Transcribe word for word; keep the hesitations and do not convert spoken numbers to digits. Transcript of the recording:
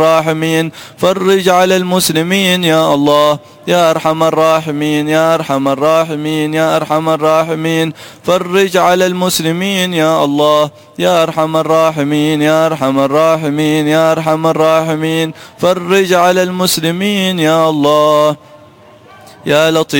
الراحمين فرج على المسلمين يا الله يا أرحم الراحمين يا أرحم الراحمين يا أرحم الراحمين فرج على المسلمين يا الله يا أرحم الراحمين يا أرحم الراحمين يا أرحم الراحمين فرج على المسلمين يا الله يا لطيف